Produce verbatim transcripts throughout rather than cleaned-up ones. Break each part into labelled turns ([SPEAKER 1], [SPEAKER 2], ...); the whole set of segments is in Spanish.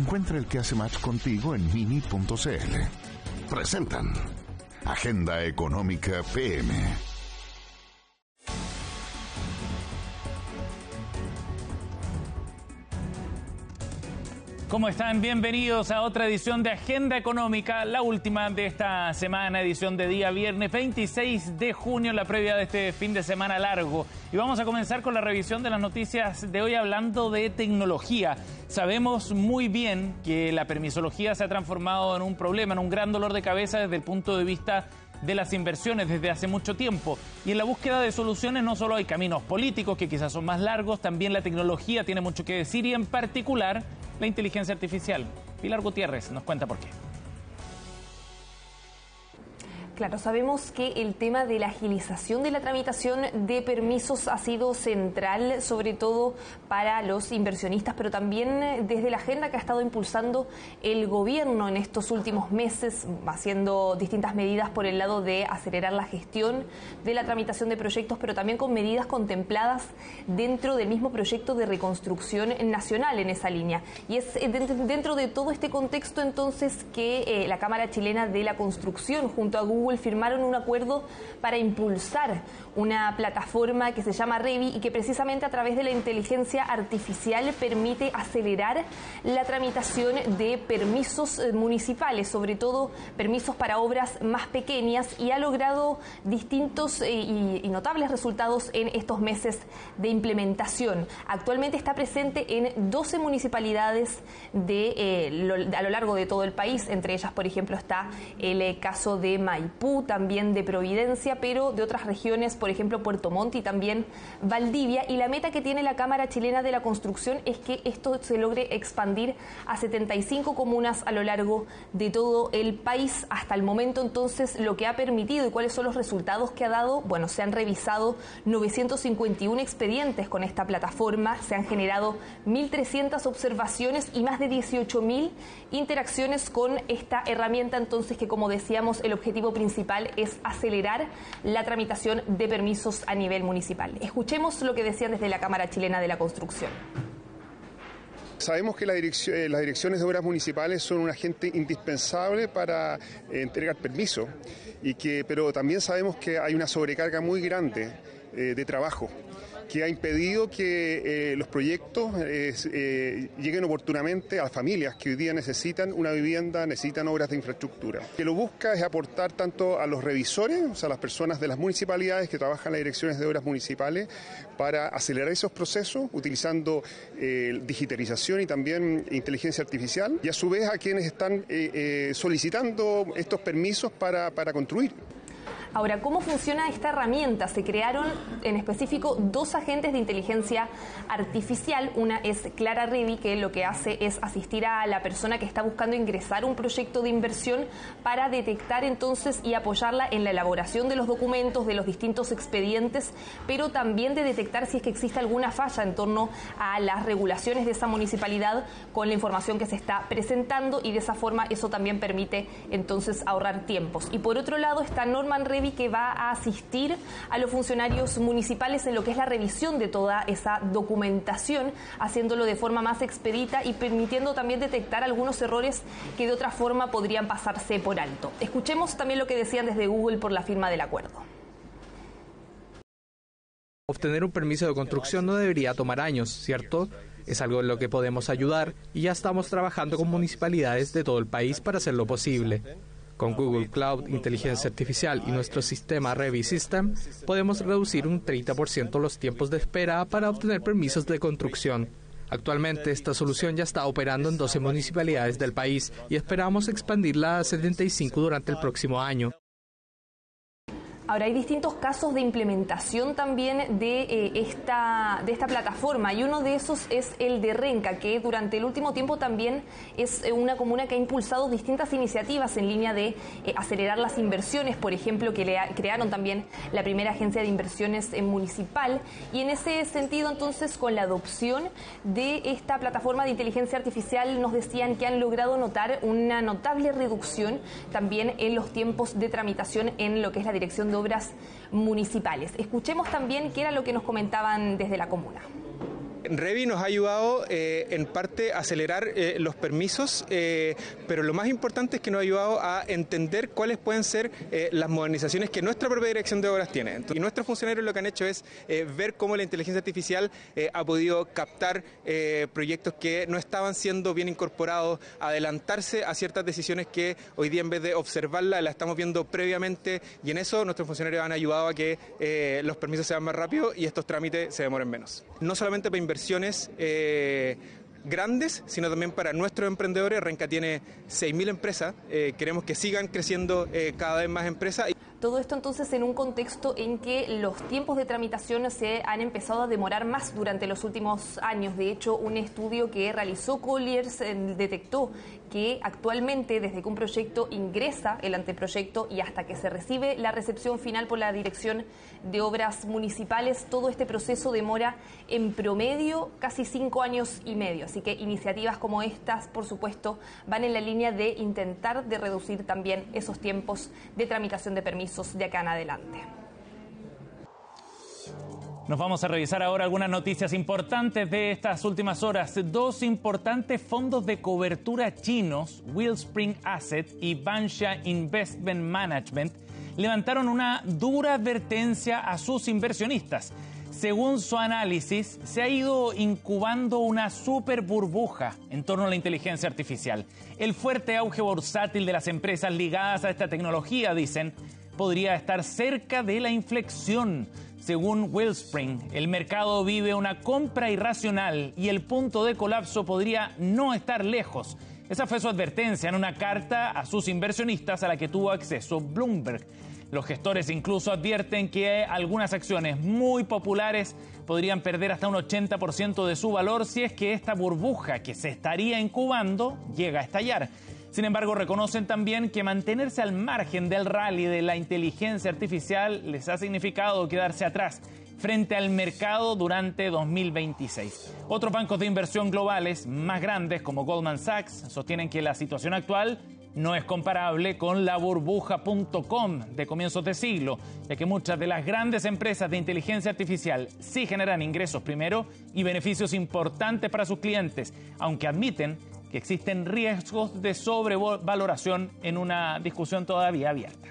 [SPEAKER 1] Encuentra el que hace match contigo en mini punto c l. Presentan Agenda Económica P M.
[SPEAKER 2] ¿Cómo están? Bienvenidos a otra edición de Agenda Económica, la última de esta semana, edición de día viernes veintiséis de junio, la previa de este fin de semana largo. Y vamos a comenzar con la revisión de las noticias de hoy hablando de tecnología. Sabemos muy bien que la permisología se ha transformado en un problema, en un gran dolor de cabeza desde el punto de vista de las inversiones desde hace mucho tiempo. Y en la búsqueda de soluciones no solo hay caminos políticos que quizás son más largos, también la tecnología tiene mucho que decir y en particular la inteligencia artificial. Pilar Gutiérrez nos cuenta por qué.
[SPEAKER 3] Claro, sabemos que el tema de la agilización de la tramitación de permisos ha sido central, sobre todo para los inversionistas, pero también desde la agenda que ha estado impulsando el gobierno en estos últimos meses, haciendo distintas medidas por el lado de acelerar la gestión de la tramitación de proyectos, pero también con medidas contempladas dentro del mismo proyecto de reconstrucción nacional en esa línea. Y es dentro de todo este contexto entonces que eh, la Cámara Chilena de la Construcción junto a Google firmaron un acuerdo para impulsar una plataforma que se llama Revi y que precisamente a través de la inteligencia artificial permite acelerar la tramitación de permisos municipales, sobre todo permisos para obras más pequeñas, y ha logrado distintos eh, y, y notables resultados en estos meses de implementación. Actualmente está presente en doce municipalidades de, eh, lo, a lo largo de todo el país, entre ellas por ejemplo está el eh, caso de Maipú, también de Providencia, pero de otras regiones, por ejemplo Puerto Montt y también Valdivia, y la meta que tiene la Cámara Chilena de la Construcción es que esto se logre expandir a setenta y cinco comunas a lo largo de todo el país. Hasta el momento entonces lo que ha permitido y cuáles son los resultados que ha dado, bueno, se han revisado novecientos cincuenta y uno expedientes con esta plataforma, se han generado mil trescientas observaciones y más de dieciocho mil interacciones con esta herramienta, entonces que, como decíamos, el objetivo principal es acelerar la tramitación de permisos a nivel municipal. Escuchemos lo que decían desde la Cámara Chilena de la Construcción.
[SPEAKER 4] Sabemos que la dirección, eh, las direcciones de obras municipales son un agente indispensable para eh, entregar permisos, y que, pero también sabemos que hay una sobrecarga muy grande eh, de trabajo que ha impedido que eh, los proyectos eh, eh, lleguen oportunamente a las familias que hoy día necesitan una vivienda, necesitan obras de infraestructura. Que lo busca es aportar tanto a los revisores, o sea, a las personas de las municipalidades que trabajan en las direcciones de obras municipales, para acelerar esos procesos utilizando eh, digitalización y también inteligencia artificial, y a su vez a quienes están eh, eh, solicitando estos permisos para, para construir.
[SPEAKER 3] Ahora, ¿cómo funciona esta herramienta? Se crearon en específico dos agentes de inteligencia artificial. Una es Clara Revi, que lo que hace es asistir a la persona que está buscando ingresar un proyecto de inversión para detectar entonces y apoyarla en la elaboración de los documentos, de los distintos expedientes, pero también de detectar si es que existe alguna falla en torno a las regulaciones de esa municipalidad con la información que se está presentando, y de esa forma eso también permite entonces ahorrar tiempos. Y por otro lado está Norman Revi, que va a asistir a los funcionarios municipales en lo que es la revisión de toda esa documentación, haciéndolo de forma más expedita y permitiendo también detectar algunos errores que de otra forma podrían pasarse por alto. Escuchemos también lo que decían desde Google por la firma del acuerdo.
[SPEAKER 5] Obtener un permiso de construcción no debería tomar años, ¿cierto? Es algo en lo que podemos ayudar y ya estamos trabajando con municipalidades de todo el país para hacerlo posible. Con Google Cloud, inteligencia artificial y nuestro sistema Revi System, podemos reducir un treinta por ciento los tiempos de espera para obtener permisos de construcción. Actualmente esta solución ya está operando en doce municipalidades del país y esperamos expandirla a setenta y cinco durante el próximo año.
[SPEAKER 3] Ahora, hay distintos casos de implementación también de, eh, esta, de esta plataforma, y uno de esos es el de Renca, que durante el último tiempo también es una comuna que ha impulsado distintas iniciativas en línea de eh, acelerar las inversiones, por ejemplo, que le crearon también la primera agencia de inversiones eh, municipal, y en ese sentido entonces con la adopción de esta plataforma de inteligencia artificial nos decían que han logrado notar una notable reducción también en los tiempos de tramitación en lo que es la dirección de obras municipales. Escuchemos también qué era lo que nos comentaban desde la comuna.
[SPEAKER 6] Revi nos ha ayudado eh, en parte a acelerar eh, los permisos, eh, pero lo más importante es que nos ha ayudado a entender cuáles pueden ser eh, las modernizaciones que nuestra propia dirección de obras tiene. Entonces, y nuestros funcionarios lo que han hecho es eh, ver cómo la inteligencia artificial eh, ha podido captar eh, proyectos que no estaban siendo bien incorporados, adelantarse a ciertas decisiones que hoy día en vez de observarlas las estamos viendo previamente, y en eso nuestros funcionarios han ayudado a que eh, los permisos sean más rápidos y estos trámites se demoren menos. No solamente para inversiones eh, grandes, sino también para nuestros emprendedores. Renca tiene seis mil empresas, eh, queremos que sigan creciendo eh, cada vez más empresas.
[SPEAKER 3] Todo esto entonces en un contexto en que los tiempos de tramitación se han empezado a demorar más durante los últimos años. De hecho, un estudio que realizó Colliers eh, detectó que actualmente, desde que un proyecto ingresa el anteproyecto y hasta que se recibe la recepción final por la Dirección de Obras Municipales, todo este proceso demora en promedio casi cinco años y medio. Así que iniciativas como estas, por supuesto, van en la línea de intentar de reducir también esos tiempos de tramitación de permisos de acá en adelante.
[SPEAKER 2] Nos vamos a revisar ahora algunas noticias importantes de estas últimas horas. Dos importantes fondos de cobertura chinos, Wellspring Asset y Bansha Investment Management, levantaron una dura advertencia a sus inversionistas. Según su análisis, se ha ido incubando una super burbuja en torno a la inteligencia artificial. El fuerte auge bursátil de las empresas ligadas a esta tecnología, dicen, podría estar cerca de la inflexión. Según Wellspring, el mercado vive una compra irracional y el punto de colapso podría no estar lejos. Esa fue su advertencia en una carta a sus inversionistas a la que tuvo acceso Bloomberg. Los gestores incluso advierten que algunas acciones muy populares podrían perder hasta un ochenta por ciento de su valor si es que esta burbuja que se estaría incubando llega a estallar. Sin embargo, reconocen también que mantenerse al margen del rally de la inteligencia artificial les ha significado quedarse atrás frente al mercado durante dos mil veintiséis. Otros bancos de inversión globales más grandes, como Goldman Sachs, sostienen que la situación actual no es comparable con la burbuja punto com de comienzos de siglo, ya que muchas de las grandes empresas de inteligencia artificial sí generan ingresos primero y beneficios importantes para sus clientes, aunque admiten que existen riesgos de sobrevaloración en una discusión todavía abierta.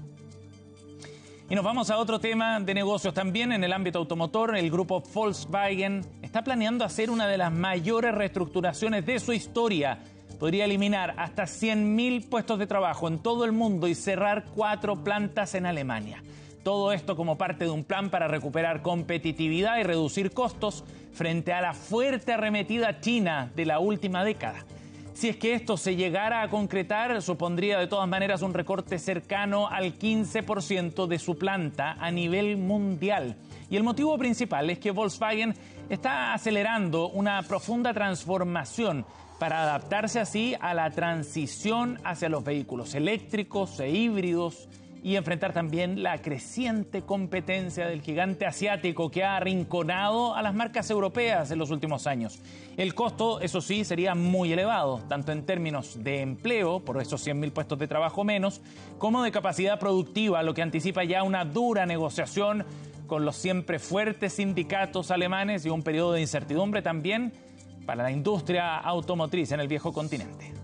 [SPEAKER 2] Y nos vamos a otro tema de negocios también en el ámbito automotor. El grupo Volkswagen está planeando hacer una de las mayores reestructuraciones de su historia. Podría eliminar hasta cien mil puestos de trabajo en todo el mundo y cerrar cuatro plantas en Alemania. Todo esto como parte de un plan para recuperar competitividad y reducir costos frente a la fuerte arremetida china de la última década. Si es que esto se llegara a concretar, supondría de todas maneras un recorte cercano al quince por ciento de su planta a nivel mundial. Y el motivo principal es que Volkswagen está acelerando una profunda transformación para adaptarse así a la transición hacia los vehículos eléctricos e híbridos y enfrentar también la creciente competencia del gigante asiático que ha arrinconado a las marcas europeas en los últimos años. El costo, eso sí, sería muy elevado, tanto en términos de empleo, por esos cien mil puestos de trabajo menos, como de capacidad productiva, lo que anticipa ya una dura negociación con los siempre fuertes sindicatos alemanes y un periodo de incertidumbre también para la industria automotriz en el viejo continente.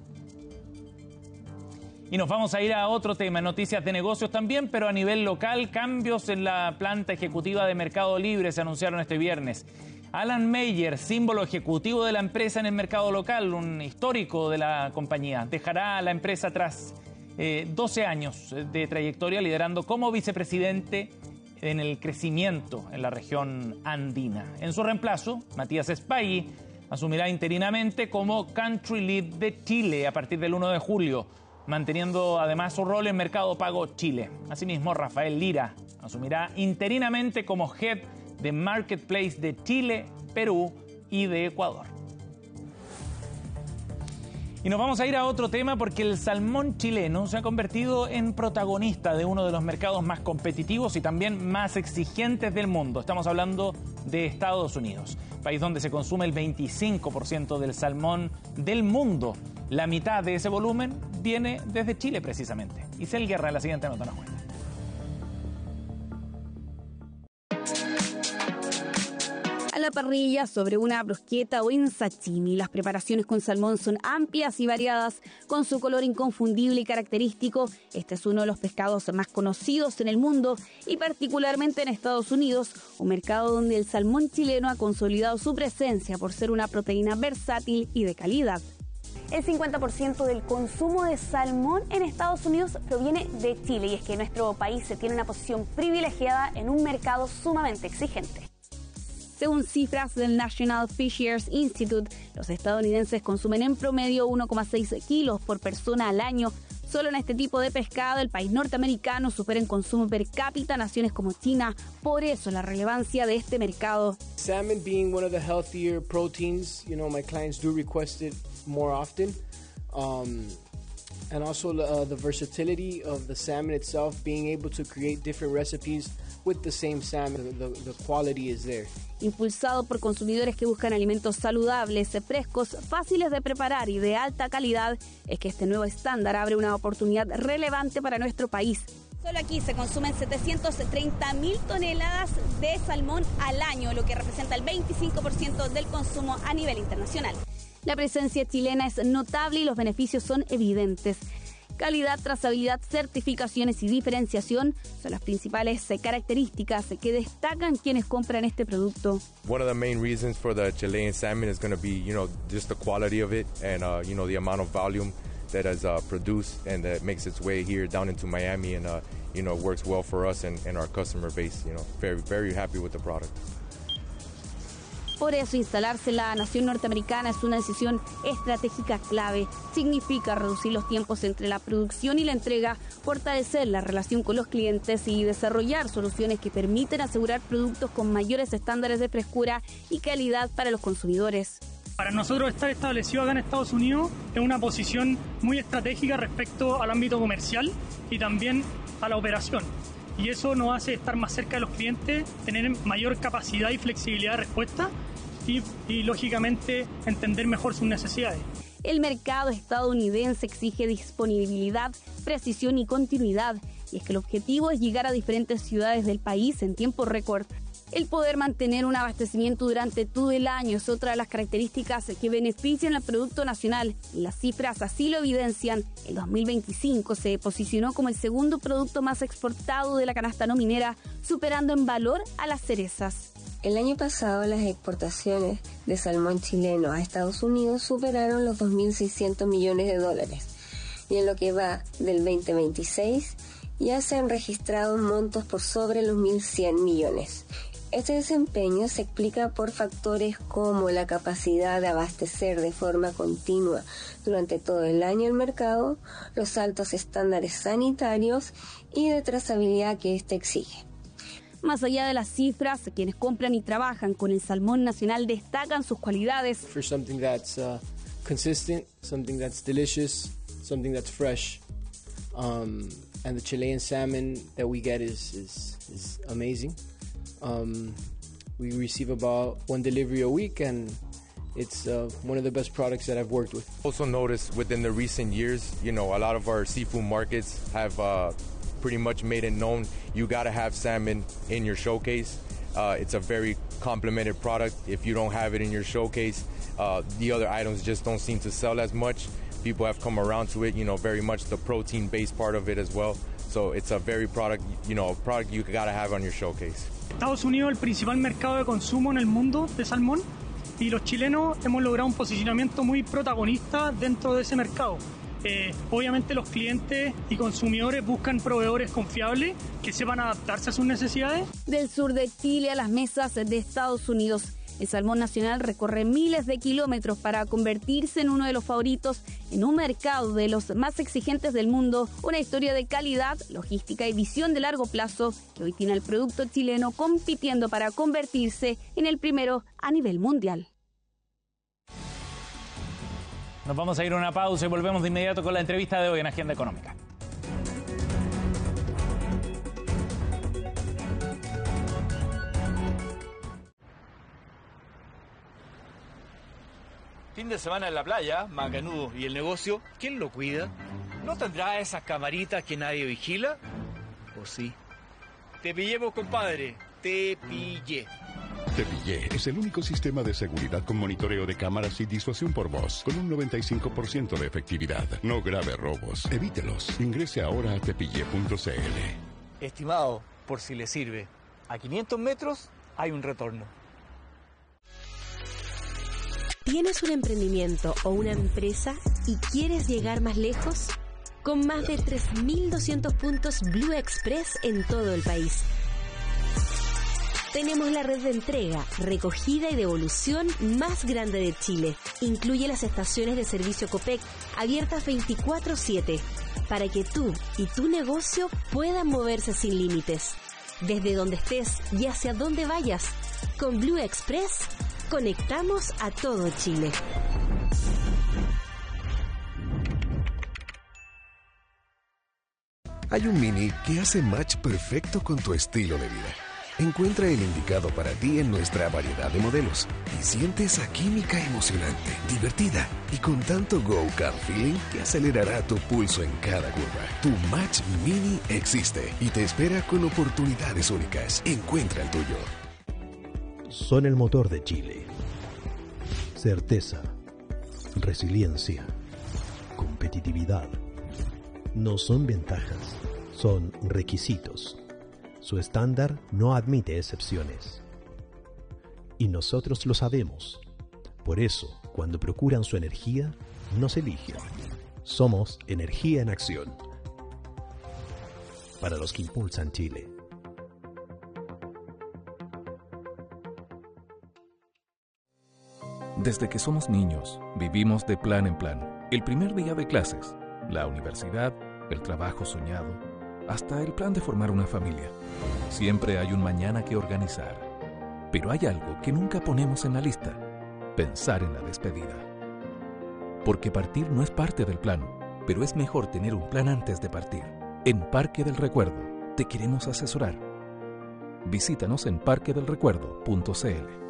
[SPEAKER 2] Y nos vamos a ir a otro tema, noticias de negocios también, pero a nivel local, cambios en la planta ejecutiva de Mercado Libre se anunciaron este viernes. Alan Meyer, símbolo ejecutivo de la empresa en el mercado local, un histórico de la compañía, dejará a la empresa tras eh, doce años de trayectoria liderando como vicepresidente en el crecimiento en la región andina. En su reemplazo, Matías Spaghi asumirá interinamente como Country Lead de Chile a partir del uno de julio, manteniendo además su rol en Mercado Pago Chile. Asimismo, Rafael Lira asumirá interinamente como Head de Marketplace de Chile, Perú y de Ecuador. Y nos vamos a ir a otro tema porque el salmón chileno se ha convertido en protagonista de uno de los mercados más competitivos y también más exigentes del mundo. Estamos hablando de Estados Unidos, país donde se consume el veinticinco por ciento del salmón del mundo. La mitad de ese volumen viene desde Chile precisamente. Isel Guerra en la siguiente nota nos cuenta.
[SPEAKER 7] A la la parrilla, sobre una brusqueta o en sashimi. Las preparaciones con salmón son amplias y variadas, con su color inconfundible y característico. Este es uno de los pescados más conocidos en el mundo y particularmente en Estados Unidos, un mercado donde el salmón chileno ha consolidado su presencia por ser una proteína versátil y de calidad.
[SPEAKER 8] El cincuenta por ciento del consumo de salmón en Estados Unidos proviene de Chile, y es que nuestro país tiene una posición privilegiada en un mercado sumamente exigente.
[SPEAKER 7] Según cifras del National Fisheries Institute, los estadounidenses consumen en promedio uno coma seis kilos por persona al año. Solo en este tipo de pescado, el país norteamericano supera en consumo per cápita naciones como China. Por eso la relevancia de este mercado.
[SPEAKER 9] Salmon being one of the healthier proteins, you know, my clients do request it more often. Um, and also uh, the versatility of the salmon itself, being able to create different recipes with the same salmon, the, the quality is there.
[SPEAKER 7] Impulsado por consumidores que buscan alimentos saludables, frescos, fáciles de preparar y de alta calidad, es que este nuevo estándar abre una oportunidad relevante para nuestro país.
[SPEAKER 8] Solo aquí se consumen setecientas treinta mil toneladas de salmón al año, lo que representa el veinticinco por ciento del consumo a nivel internacional.
[SPEAKER 7] La presencia chilena es notable y los beneficios son evidentes. Calidad, trazabilidad, certificaciones y diferenciación son las principales características que destacan quienes compran este producto.
[SPEAKER 10] One of the main reasons for the Chilean salmon is going to be, you know, just the quality of it and, uh, you know, the amount of volume that is uh, produced and that makes its way here down into Miami and, uh, you know, works well for us and, and our customer base. You know, very, very happy with the product.
[SPEAKER 7] Por eso, instalarse en la nación norteamericana es una decisión estratégica clave. Significa reducir los tiempos entre la producción y la entrega, fortalecer la relación con los clientes y desarrollar soluciones que permiten asegurar productos con mayores estándares de frescura y calidad para los consumidores.
[SPEAKER 11] Para nosotros estar establecido acá en Estados Unidos es una posición muy estratégica respecto al ámbito comercial y también a la operación. Y eso nos hace estar más cerca de los clientes, tener mayor capacidad y flexibilidad de respuesta y, y lógicamente entender mejor sus necesidades.
[SPEAKER 7] El mercado estadounidense exige disponibilidad, precisión y continuidad, y es que el objetivo es llegar a diferentes ciudades del país en tiempo récord. El poder mantener un abastecimiento durante todo el año es otra de las características que benefician al producto nacional, y las cifras así lo evidencian. En dos mil veinticinco se posicionó como el segundo producto más exportado de la canasta no minera, superando en valor a las cerezas.
[SPEAKER 12] El año pasado las exportaciones de salmón chileno a Estados Unidos superaron los dos mil seiscientos millones de dólares, y en lo que va del veinte veintiséis ya se han registrado montos por sobre los mil cien millones. Este desempeño se explica por factores como la capacidad de abastecer de forma continua durante todo el año el mercado, los altos estándares sanitarios y de trazabilidad que éste exige.
[SPEAKER 7] Más allá de las cifras, quienes compran y trabajan con el salmón nacional destacan sus cualidades.
[SPEAKER 9] For something that's uh, consistent, something that's delicious, something that's fresh, um, and the Chilean salmon that we get is is, is amazing. Um, we receive about one delivery a week, and it's uh, one of the best products that I've worked with.
[SPEAKER 10] Also noticed within the recent years, you know, a lot of our seafood markets have uh, pretty much made it known you got to have salmon in your showcase. Uh, it's a very complimented product. If you don't have it in your showcase, uh, the other items just don't seem to sell as much. People have come around to it, you know, very much the protein-based part of it as well. So it's a very product, you know, a product you got to have on your showcase.
[SPEAKER 11] Estados Unidos es el principal mercado de consumo en el mundo de salmón, y los chilenos hemos logrado un posicionamiento muy protagonista dentro de ese mercado. Eh, obviamente los clientes y consumidores buscan proveedores confiables que sepan adaptarse a sus necesidades.
[SPEAKER 7] Del sur de Chile a las mesas de Estados Unidos, el salmón nacional recorre miles de kilómetros para convertirse en uno de los favoritos en un mercado de los más exigentes del mundo. Una historia de calidad, logística y visión de largo plazo que hoy tiene al producto chileno compitiendo para convertirse en el primero a nivel mundial.
[SPEAKER 2] Nos vamos a ir a una pausa y volvemos de inmediato con la entrevista de hoy en Agenda Económica.
[SPEAKER 13] Fin de semana en la playa, Macanudo, ¿y el negocio? ¿Quién lo cuida? ¿No tendrá esas camaritas que nadie vigila? ¿O sí? Te pillemos, compadre. Te pillé.
[SPEAKER 14] Tepillé es el único sistema de seguridad con monitoreo de cámaras y disuasión por voz, con un noventa y cinco por ciento de efectividad. No grave robos, evítelos. Ingrese ahora a tepillé punto c l.
[SPEAKER 13] Estimado, por si le sirve, a quinientos metros hay un retorno.
[SPEAKER 15] ¿Tienes un emprendimiento o una empresa y quieres llegar más lejos? Con más de tres mil doscientos puntos Blue Express en todo el país. Tenemos la red de entrega, recogida y devolución más grande de Chile. Incluye las estaciones de servicio Copec, abiertas veinticuatro siete, para que tú y tu negocio puedan moverse sin límites. Desde donde estés y hacia donde vayas, con Blue Express conectamos a todo Chile.
[SPEAKER 16] Hay un Mini que hace match perfecto con tu estilo de vida. Encuentra el indicado para ti en nuestra variedad de modelos y siente esa química emocionante, divertida y con tanto go-kart feeling que acelerará tu pulso en cada curva. Tu Match Mini existe y te espera con oportunidades únicas. Encuentra el tuyo.
[SPEAKER 17] Son el motor de Chile. Certeza, resiliencia, competitividad. No son ventajas, son requisitos. Su estándar no admite excepciones. Y nosotros lo sabemos. Por eso, cuando procuran su energía, nos eligen. Somos Energía en Acción. Para los que impulsan Chile.
[SPEAKER 18] Desde que somos niños, vivimos de plan en plan. El primer día de clases, la universidad, el trabajo soñado, hasta el plan de formar una familia. Siempre hay un mañana que organizar. Pero hay algo que nunca ponemos en la lista: pensar en la despedida. Porque partir no es parte del plan, pero es mejor tener un plan antes de partir. En Parque del Recuerdo te queremos asesorar. Visítanos en parque del recuerdo punto c l.